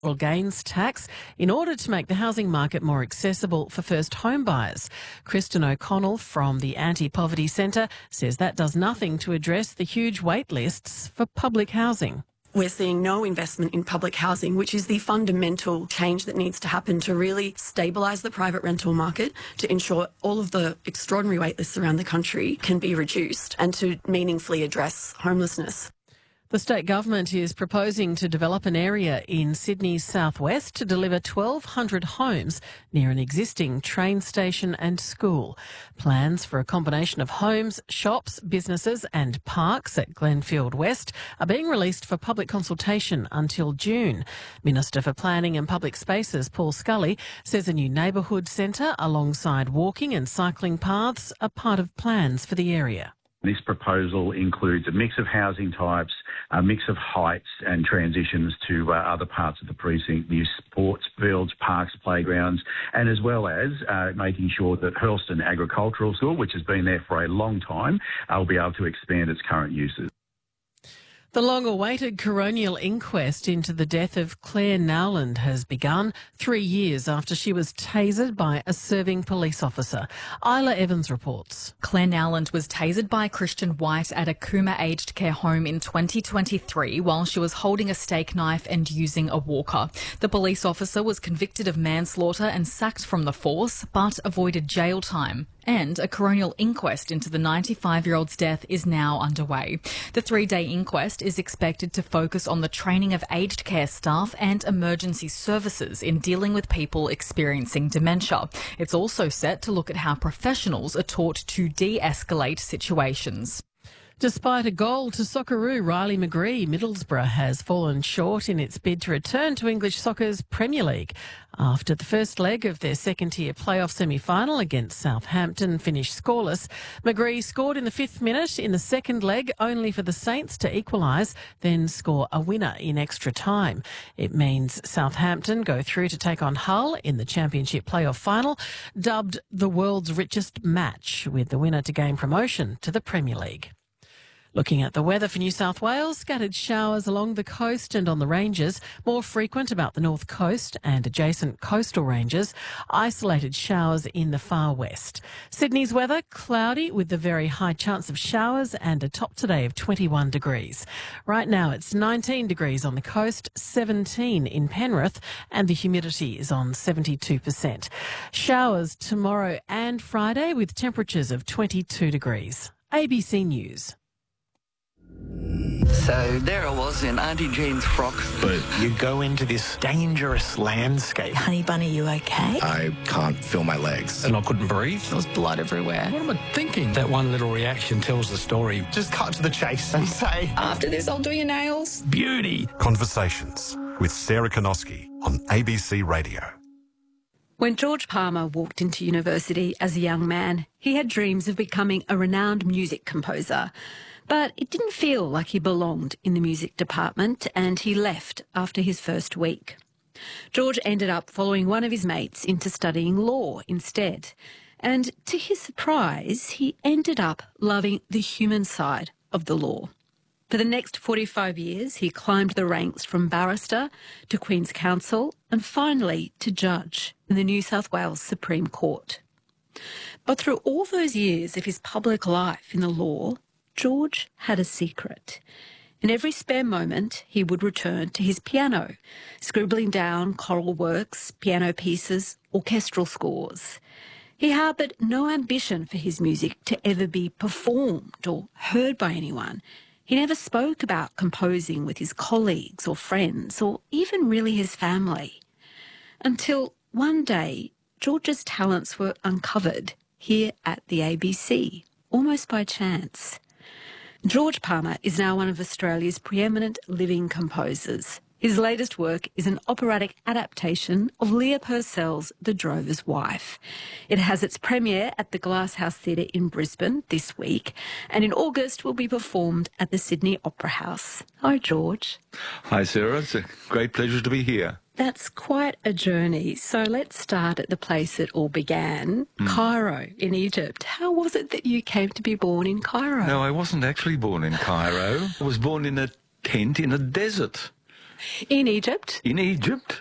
gains tax in order to make the housing market more accessible for first home buyers. Kristen O'Connell from the Anti-Poverty Centre says that does nothing to address the huge wait lists for public housing. We're seeing no investment in public housing, which is the fundamental change that needs to happen to really stabilise the private rental market, to ensure all of the extraordinary wait lists around the country can be reduced and to meaningfully address homelessness. The state government is proposing to develop an area in Sydney's southwest to deliver 1,200 homes near an existing train station and school. Plans for a combination of homes, shops, businesses and parks at Glenfield West are being released for public consultation until June. Minister for Planning and Public Spaces, Paul Scully, says a new neighbourhood centre alongside walking and cycling paths are part of plans for the area. This proposal includes a mix of housing types, a mix of heights and transitions to other parts of the precinct, new sports fields, parks, playgrounds, and as well as making sure that Hurlston Agricultural School, which has been there for a long time, will be able to expand its current uses. The long-awaited coronial inquest into the death of Claire Nowland has begun 3 years after she was tasered by a serving police officer. Isla Evans reports. Claire Nowland was tasered by Christian White at a Cooma aged care home in 2023 while she was holding a steak knife and using a walker. The police officer was convicted of manslaughter and sacked from the force, but avoided jail time. And a coronial inquest into the 95-year-old's death is now underway. The 3-day inquest is expected to focus on the training of aged care staff and emergency services in dealing with people experiencing dementia. It's also set to look at how professionals are taught to de-escalate situations. Despite a goal to Socceroo Riley McGree, Middlesbrough has fallen short in its bid to return to English soccer's Premier League. After the first leg of their second-tier playoff semi-final against Southampton finished scoreless, McGree scored in the 5th minute in the second leg, only for the Saints to equalise, then score a winner in extra time. It means Southampton go through to take on Hull in the Championship playoff final, dubbed the world's richest match, with the winner to gain promotion to the Premier League. Looking at the weather for New South Wales, scattered showers along the coast and on the ranges, more frequent about the north coast and adjacent coastal ranges, isolated showers in the far west. Sydney's weather, cloudy with a very high chance of showers and a top today of 21 degrees. Right now it's 19 degrees on the coast, 17 in Penrith, and the humidity is on 72%. Showers tomorrow and Friday with temperatures of 22 degrees. ABC News. So there I was in Auntie Jean's frock. But you go into this dangerous landscape. Honey Bunny, you okay? I can't feel my legs. And I couldn't breathe. There was blood everywhere. What am I thinking? That one little reaction tells the story. Just cut to the chase and say, After this, I'll do your nails. beauty. Conversations with Sarah Konoski on ABC Radio. When George Palmer walked into university as a young man, he had dreams of becoming a renowned music composer. But it didn't feel like he belonged in the music department, and he left after his first week. George ended up following one of his mates into studying law instead. And to his surprise, he ended up loving the human side of the law. For the next 45 years, he climbed the ranks from barrister to Queen's Counsel and finally to judge in the New South Wales Supreme Court. But through all those years of his public life in the law, George had a secret. In every spare moment, he would return to his piano, scribbling down choral works, piano pieces, orchestral scores. He harboured no ambition for his music to ever be performed or heard by anyone. He never spoke about composing with his colleagues or friends or even really his family. Until one day, George's talents were uncovered here at the ABC, almost by chance. George Palmer is now one of Australia's preeminent living composers. His latest work is an operatic adaptation of Leah Purcell's The Drover's Wife. It has its premiere at the Glasshouse Theatre in Brisbane this week, and in August will be performed at the Sydney Opera House. Hi, George. Hi, Sarah. It's a great pleasure to be here. That's quite a journey. So let's start at the place it all began, Cairo in Egypt. How was it that you came to be born in Cairo? No, I wasn't actually born in Cairo. I was born in a tent in a desert. In Egypt? In Egypt?